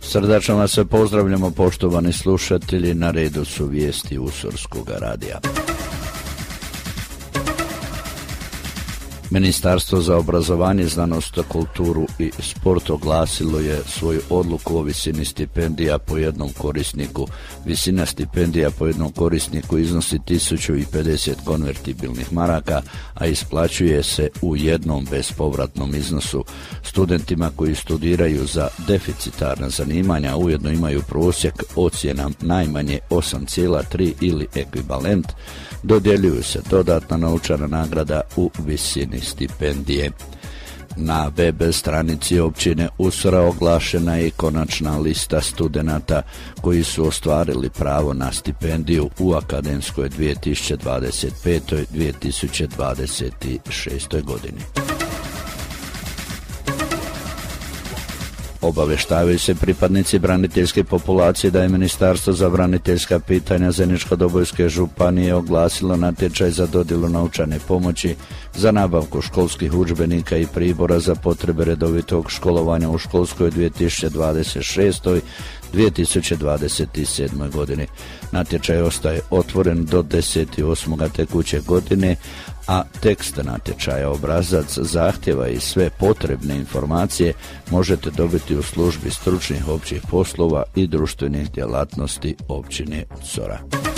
Srdačno vas se pozdravljamo, poštovani slušatelji, na redu su vijesti Usorskog radija. Ministarstvo za obrazovanje, znanost, kulturu i sport oglasilo je svoju odluku o visini stipendija po jednom korisniku. Visina stipendija po jednom korisniku iznosi 1050 konvertibilnih maraka, a isplaćuje se u jednom bespovratnom iznosu. Studentima koji studiraju za deficitarna zanimanja ujedno imaju prosjek ocjena najmanje 8,3 ili ekvivalent, dodjeljuju se dodatna novčana nagrada u visini stipendije. Na web stranici općine Usora oglašena je i konačna lista studenata koji su ostvarili pravo na stipendiju u akademskoj 2025-2026. godini. Obaveštavaju se pripadnici braniteljske populacije da je Ministarstvo za braniteljska pitanja Zeničko-Dobojske županije oglasilo natječaj za dodjelu novčane pomoći za nabavku školskih udžbenika i pribora za potrebe redovitog školovanja u školskoj 2026-2027. godini. Natječaj ostaje otvoren do 10.8. tekuće godine, a tekst natječaja, obrazac zahtjeva i sve potrebne informacije možete dobiti u službi stručnih općih poslova i društvenih djelatnosti općine Usora.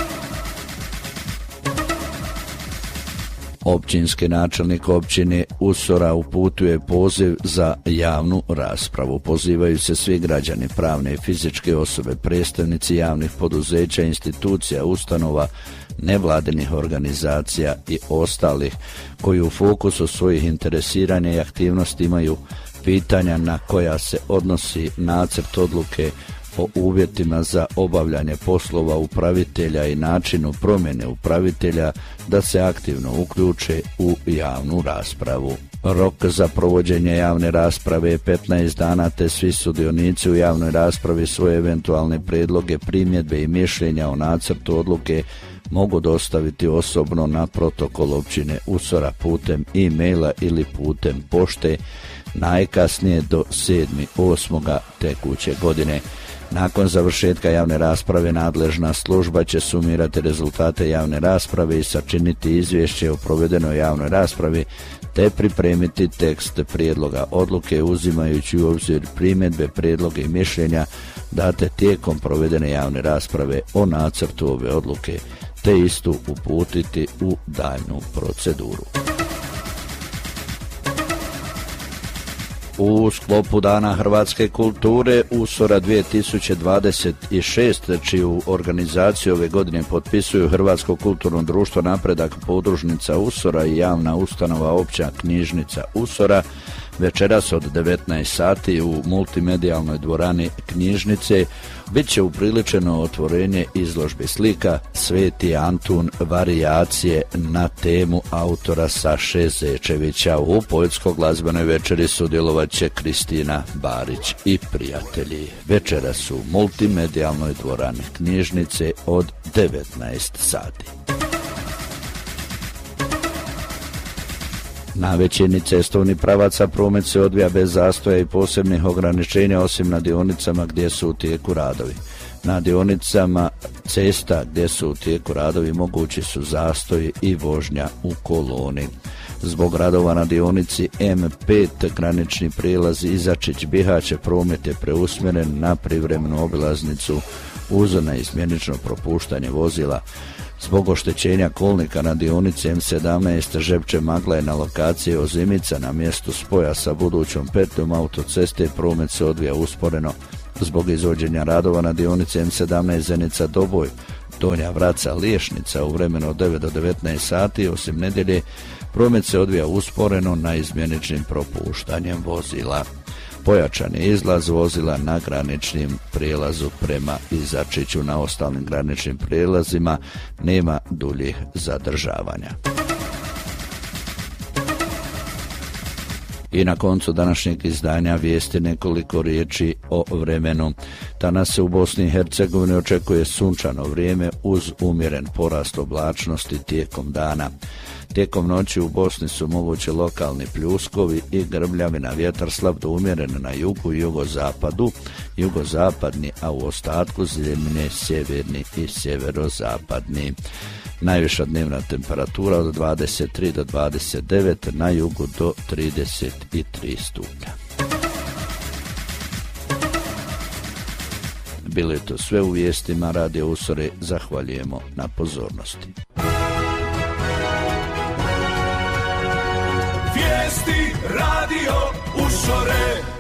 Općinski načelnik općine Usora uputuje poziv za javnu raspravu. Pozivaju se svi građani, pravne i fizičke osobe, predstavnici javnih poduzeća, institucija, ustanova, nevladinih organizacija i ostalih koji u fokusu svojih interesiranja i aktivnosti imaju pitanja na koja se odnosi nacrt odluke o uvjetima za obavljanje poslova upravitelja i načinu promjene upravitelja da se aktivno uključe u javnu raspravu. Rok za provođenje javne rasprave je 15 dana, te svi sudionici u javnoj raspravi svoje eventualne prijedloge, primjedbe i mišljenja o nacrtu odluke mogu dostaviti osobno na protokol općine Usora putem e-maila ili putem pošte najkasnije do 7.8. tekuće godine. Nakon završetka javne rasprave nadležna služba će sumirati rezultate javne rasprave i sačiniti izvješće o provedenoj javnoj raspravi te pripremiti tekst prijedloga odluke uzimajući u obzir primjedbe, prijedloge i mišljenja date tijekom provedene javne rasprave o nacrtu ove odluke te istu uputiti u daljnju proceduru. U sklopu Dana hrvatske kulture Usora 2026, čiju organizaciju ove godine potpisuju Hrvatsko kulturno društvo Napredak podružnica Usora i javna ustanova Opća knjižnica Usora, večeras od 19 sati u multimedijalnoj dvorani knjižnice bit će upriličeno otvorenje izložbe slika Sveti Antun varijacije na temu autora Saše Zečevića. U poetsko-glazbenoj večeri sudjelovat će Kristina Barić i prijatelji. Večeras u multimedijalnoj dvorani knjižnice od 19 sati. Na većini cestovnih pravaca promet se odvija bez zastoja i posebnih ograničenja osim na dionicama gdje su u tijeku radovi. Na dionicama cesta gdje su u tijeku radovi mogući su zastoji i vožnja u koloni. Zbog radova na dionici M5 granični prijelazi Izačić-Bihać promet je preusmjeren na privremenu obilaznicu uz neizmjenično propuštanje vozila. Zbog oštećenja kolnika na dionici M17 Žepče-Maglaj na lokaciji Ozimica na mjestu spoja sa budućom petljom autoceste promet se odvija usporeno. Zbog izvođenja radova na dionici M17 Zenica-Doboj, Donja Vraca-Liješnica u vremenu od 9 do 19 sati, osim nedjelje, promet se odvija usporeno na izmjeničnim propuštanjem vozila. Pojačan je izlaz vozila na graničnim prijelazu prema Izačiću. Na ostalim graničnim prijelazima nema duljih zadržavanja. I na koncu današnjeg izdanja vijesti nekoliko riječi o vremenu. Danas se u Bosni i Hercegovini očekuje sunčano vrijeme uz umjeren porast oblačnosti tijekom dana. Tijekom noći u Bosni su mogući lokalni pljuskovi i grmljavina, vjetar slab do umjeren na jugu i jugozapadu, jugozapadni, a u ostatku zemlje sjeverni i sjeverozapadni. Najviša dnevna temperatura od 23 do 29, na jugu do 33 stupnja. Bilo je to sve u vijestima Radio Usore, zahvaljujemo na pozornosti. Vijesti Radio Usore.